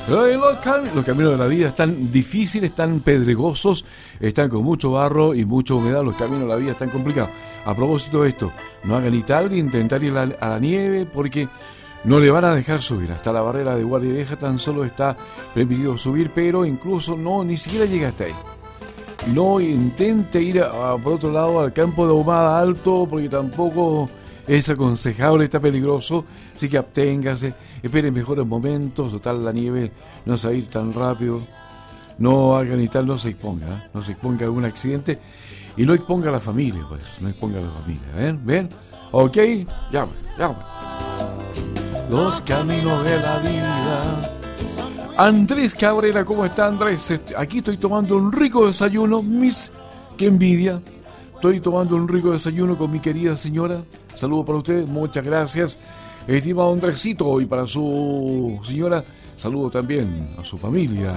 Los caminos de la vida están difíciles, están pedregosos, están con mucho barro y mucha humedad. Los caminos de la vida están complicados. A propósito de esto, no hagan ni tal ni intentar ir a la nieve porque no le van a dejar subir. Hasta la barrera de Guardia Vieja tan solo está permitido subir, pero incluso ni siquiera llega hasta ahí. No intente ir por otro lado al campo de Ahumada Alto porque tampoco es aconsejable, está peligroso, así que absténgase, espere mejores momentos, total la nieve no se va a ir tan rápido, no haga ni tal, no se exponga a algún accidente y no exponga a la familia, pues, no exponga a la familia, ¿ven? ¿Ok? Ya. Los caminos de la vida. Andrés Cabrera, ¿cómo está Andrés? Aquí estoy tomando un rico desayuno, qué envidia. Estoy tomando un rico desayuno con mi querida señora. Saludo para ustedes, muchas gracias. Estimado Andresito, y para su señora, saludo también a su familia.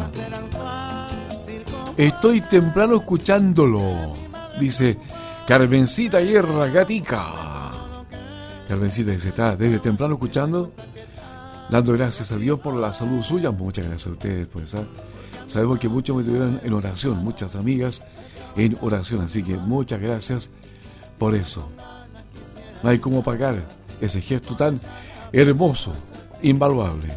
Estoy temprano escuchándolo, dice Carmencita Guerra Gatica. Carmencita dice, está desde temprano escuchando, dando gracias a Dios por la salud suya. Muchas gracias a ustedes, pues, sabemos que muchos me tuvieron en oración, muchas amigas en oración, así que muchas gracias por eso. No hay cómo pagar ese gesto tan hermoso, invaluable.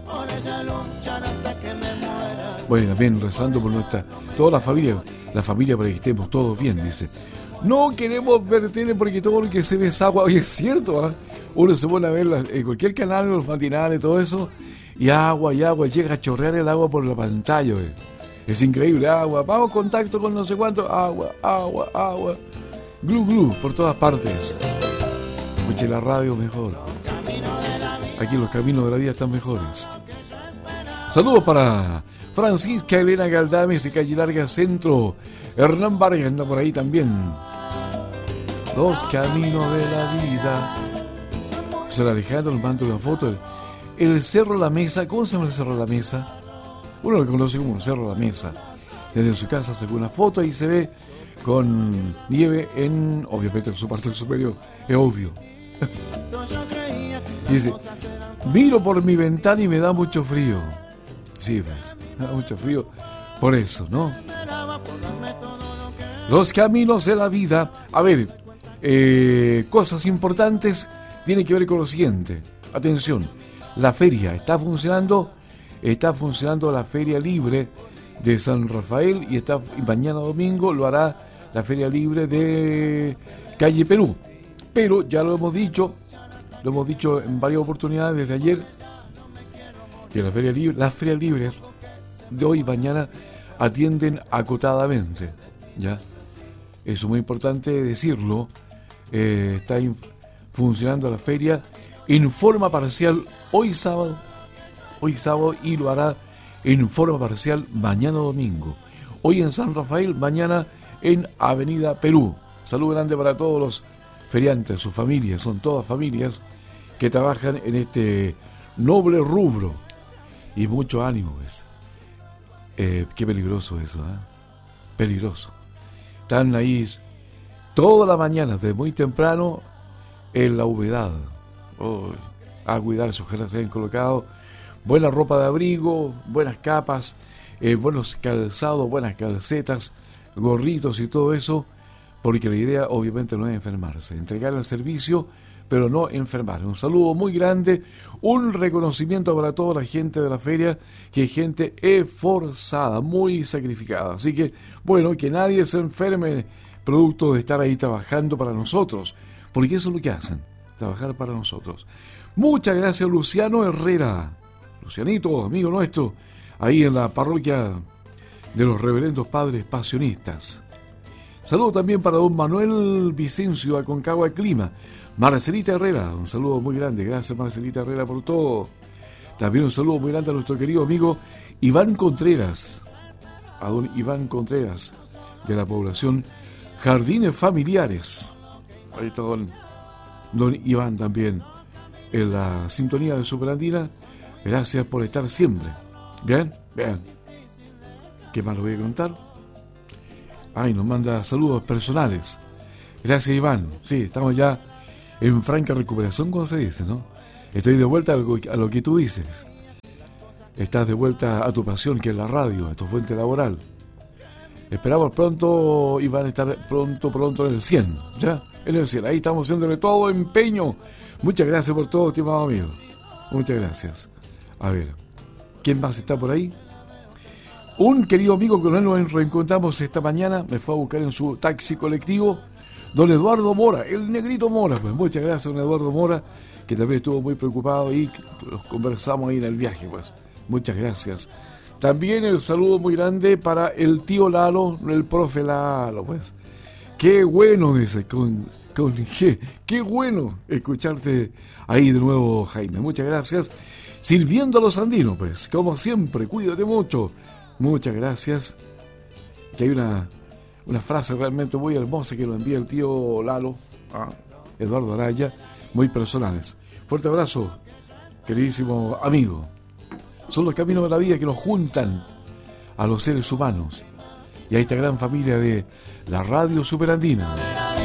Bueno, también rezando por toda la familia para que estemos todos bien, dice. No queremos verter porque todo lo que se ve es agua. Oye, es cierto, uno se pone a ver en cualquier canal, los matinales, todo eso, y agua, llega a chorrear el agua por la pantalla. Es increíble, agua, vamos, contacto con no sé cuánto, agua, glu, por todas partes. Escuche la radio mejor. Aquí los caminos de la vida están mejores. Saludos para Francisca Elena Galdames de Calle Larga Centro. Hernán Vargas anda por ahí también. Los caminos de la vida. José Alejandro nos manda una foto. El Cerro La Mesa. ¿Cómo se llama el Cerro La Mesa? Uno lo conoce como el Cerro La Mesa. Desde su casa sacó una foto y se ve con nieve obviamente en su parte superior. Es obvio. Dice, miro por mi ventana y me da mucho frío. Sí, pues, me da mucho frío. Por eso, ¿no? Los caminos de la vida. A ver, cosas importantes tienen que ver con lo siguiente. Atención, la feria está funcionando la feria libre de San Rafael y mañana domingo lo hará la feria libre de Calle Perú. Pero ya lo hemos dicho en varias oportunidades desde ayer, que las ferias libres de hoy y mañana atienden acotadamente, ¿ya? Eso es muy importante decirlo. Está funcionando la feria en forma parcial hoy sábado y lo hará en forma parcial mañana domingo. Hoy en San Rafael, mañana en Avenida Perú. Saludo grande para todos los feriantes, sus familias, son todas familias que trabajan en este noble rubro. Y mucho ánimo, pues. Qué peligroso eso, peligroso. Están ahí toda la mañana, desde muy temprano, en la humedad. A cuidar sus casas, se han colocado buena ropa de abrigo, buenas capas, buenos calzados, buenas calcetas, gorritos y todo eso, porque la idea obviamente no es enfermarse, entregar el servicio, pero no enfermar. Un saludo muy grande, un reconocimiento para toda la gente de la feria, que es gente esforzada, muy sacrificada. Así que, bueno, que nadie se enferme producto de estar ahí trabajando para nosotros, porque eso es lo que hacen, trabajar para nosotros. Muchas gracias, Luciano Herrera. Lucianito, amigo nuestro, ahí en la parroquia de los Reverendos Padres Pasionistas. Saludo también para don Manuel Vicencio, Aconcagua Clima. Marcelita Herrera, un saludo muy grande. Gracias, Marcelita Herrera, por todo. También un saludo muy grande a nuestro querido amigo Iván Contreras. A don Iván Contreras, de la población Jardines Familiares. Ahí está don Iván también en la sintonía de Superandina. Gracias por estar siempre. Bien. ¿Qué más le voy a contar? Nos manda saludos personales. Gracias, Iván. Sí, estamos ya en franca recuperación, como se dice, ¿no? Estoy de vuelta a lo que tú dices. estás de vuelta a tu pasión, que es la radio, a tu fuente laboral. Esperamos pronto y van a estar pronto en el 100, ¿ya? En el 100, ahí estamos haciéndole todo empeño. Muchas gracias por todo, estimado amigo. Muchas gracias. A ver, ¿quién más está por ahí? Un querido amigo con él nos reencontramos esta mañana, me fue a buscar en su taxi colectivo, don Eduardo Mora, el negrito Mora. Pues muchas gracias, don Eduardo Mora, que también estuvo muy preocupado y los conversamos ahí en el viaje, pues. Muchas gracias. También el saludo muy grande para el tío Lalo, el profe Lalo, pues. Qué bueno, dice, con G. Qué bueno escucharte ahí de nuevo, Jaime. Muchas gracias. Sirviendo a los andinos, pues, como siempre, cuídate mucho. Muchas gracias. Que hay una frase realmente muy hermosa que lo envía el tío Lalo, Eduardo Araya, muy personales. Fuerte abrazo, queridísimo amigo. Son los caminos de la vida que nos juntan a los seres humanos y a esta gran familia de la Radio Superandina.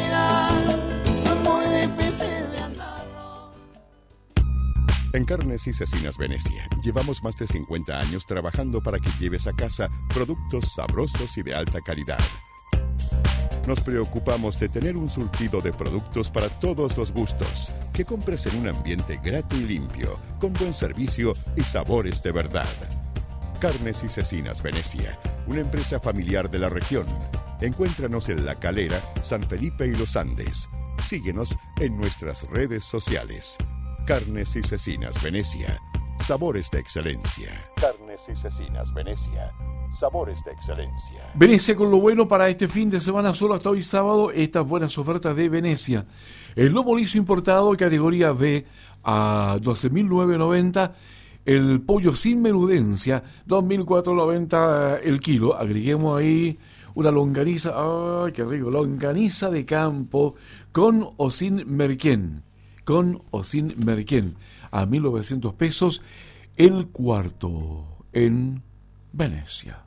En Carnes y Cecinas Venecia, llevamos más de 50 años trabajando para que lleves a casa productos sabrosos y de alta calidad. Nos preocupamos de tener un surtido de productos para todos los gustos, que compres en un ambiente grato y limpio, con buen servicio y sabores de verdad. Carnes y Cecinas Venecia, una empresa familiar de la región. Encuéntranos en La Calera, San Felipe y Los Andes. Síguenos en nuestras redes sociales. Carnes y Cecinas Venecia, sabores de excelencia. Carnes y Cecinas Venecia, sabores de excelencia. Venecia con lo bueno para este fin de semana, solo hasta hoy sábado, estas buenas ofertas de Venecia. El lomo liso importado, categoría B, a 12.990. El pollo sin menudencia, 2.490 el kilo. Agreguemos ahí una longaniza, ¡ay, qué rico! Longaniza de campo, con o sin merquén. Con o sin merquén, a 1.900 pesos el cuarto en Venecia.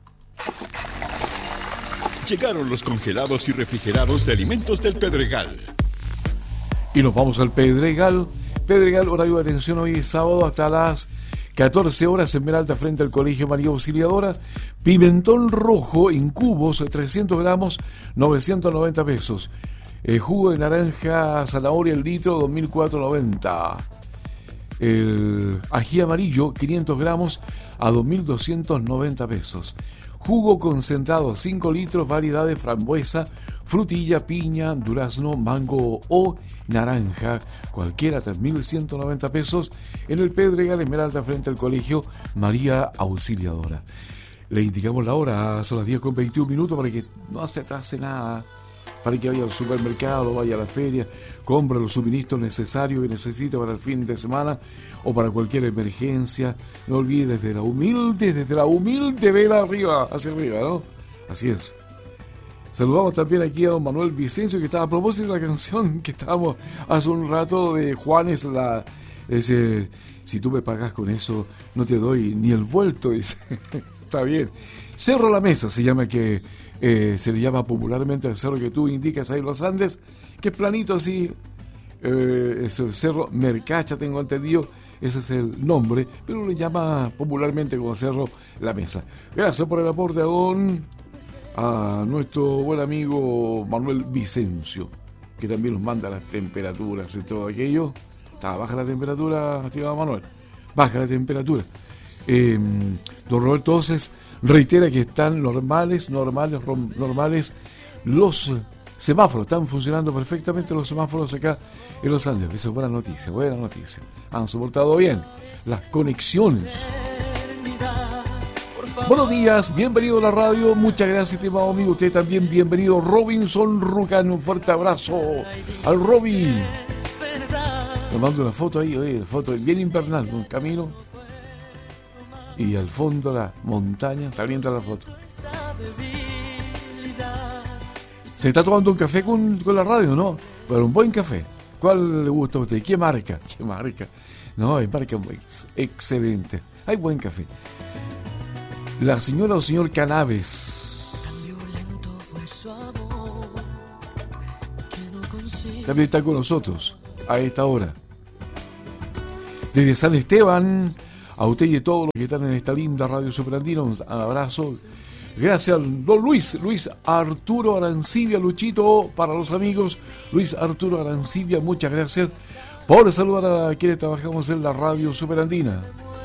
Llegaron los congelados y refrigerados de alimentos del Pedregal. Y nos vamos al Pedregal. Pedregal, horario de atención hoy es sábado hasta las 14 horas en Peralta frente al Colegio María Auxiliadora. Pimentón rojo en cubos, 300 gramos, 990 pesos. Jugo de naranja, zanahoria el litro, 2.490. El ají amarillo, 500 gramos, a 2.290 pesos. Jugo concentrado, 5 litros, variedad de frambuesa, frutilla, piña, durazno, mango o naranja, cualquiera, 3.190 pesos, en el Pedregal, Esmeralda, frente al Colegio María Auxiliadora. Le indicamos la hora, son las 10:21 para que no se atrase nada, para que vaya al supermercado, vaya a la feria, compre los suministros necesarios que necesite para el fin de semana o para cualquier emergencia. No olvide, desde la humilde vela arriba, hacia arriba, ¿no? Así es. Saludamos también aquí a don Manuel Vicencio, que estaba a propósito de la canción que estábamos hace un rato de Juanes, ese, si tú me pagas con eso, no te doy ni el vuelto, dice. Está bien. Cerro La Mesa se llama, que se le llama popularmente el cerro que tú indicas ahí en los Andes, que es planito así, es el cerro Mercacha, tengo entendido, ese es el nombre, pero le llama popularmente como Cerro La Mesa. Gracias por el aporte a nuestro buen amigo Manuel Vicencio, que también nos manda las temperaturas y todo aquello. Está baja la temperatura, estimado Manuel, baja la temperatura. Don Roberto Oces reitera que están normales los semáforos, están funcionando perfectamente los semáforos acá en los Andes. Eso es buena noticia. Han soportado bien las conexiones. Buenos días, bienvenido a la radio, muchas gracias, estimado amigo, usted también bienvenido. Robinson Rucán, un fuerte abrazo al Robin. Me mando una foto ahí, una foto bien invernal, un camino y al fondo la montaña, saliendo a la foto. Se está tomando un café con la radio, ¿no? Pero un buen café. ¿Cuál le gusta a usted? ¿Qué marca? No, hay marca excelente. Hay buen café. La señora o señor Cannabis también está con nosotros a esta hora. Desde San Esteban A usted y a todos los que están en esta linda Radio Superandina, un abrazo. Gracias, don Luis Arturo Arancibia, Luchito, para los amigos. Luis Arturo Arancibia, muchas gracias por saludar a quienes trabajamos en la Radio Superandina.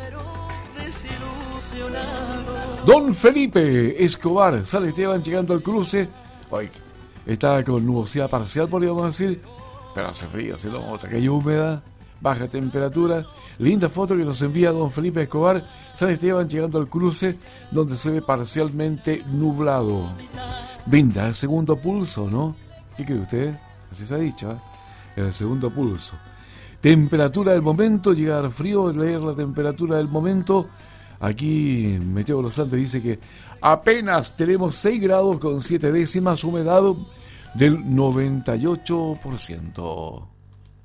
Don Felipe Escobar, San Esteban, llegando al cruce. Hoy está con nubosidad parcial, podríamos decir, pero hace frío, se lo nota, que hay humedad, baja temperatura. Linda foto que nos envía don Felipe Escobar, San Esteban, llegando al cruce, donde se ve parcialmente nublado. Vinda, el segundo pulso, ¿no? ¿Qué cree usted? Así se ha dicho, ¿eh? El segundo pulso. Temperatura del momento, llegar frío, leer la temperatura del momento. Aquí Meteo Los Andes dice que apenas tenemos 6 grados con 7 décimas, humedad del 98%.